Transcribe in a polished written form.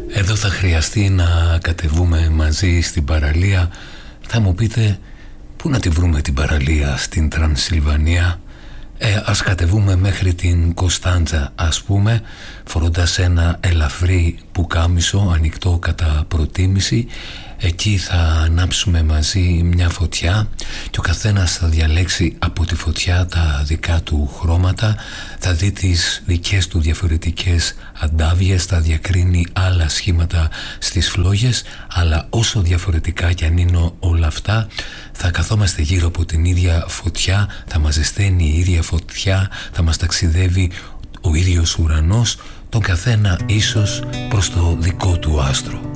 Εδώ θα χρειαστεί να κατεβούμε μαζί στην παραλία. Θα μου πείτε, πού να τη βρούμε την παραλία στην Τρανσιλβανία? Ας κατεβούμε μέχρι την Κωνσταντζα, ας πούμε, φορώντας ένα ελαφρύ πουκάμισο ανοιχτό κατά προτίμηση. Εκεί θα ανάψουμε μαζί μια φωτιά και ο καθένας θα διαλέξει από τη φωτιά τα δικά του χρώματα, θα δει τις δικές του διαφορετικές αντάβιες, θα διακρίνει άλλα σχήματα στις φλόγες, αλλά όσο διαφορετικά κι αν είναι όλα αυτά, θα καθόμαστε γύρω από την ίδια φωτιά, θα μας ζεσταίνει η ίδια φωτιά, θα μας ταξιδεύει ο ίδιος ουρανός, τον καθένα ίσως προς το δικό του άστρο.